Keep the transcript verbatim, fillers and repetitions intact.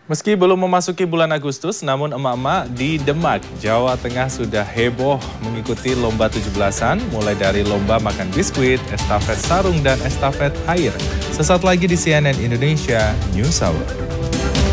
Meski belum memasuki bulan Agustus, namun emak-emak di Demak, Jawa Tengah sudah heboh mengikuti lomba tujuh belasan, mulai dari lomba makan biskuit, estafet sarung, dan estafet air. Sesaat lagi di C N N Indonesia News Hour.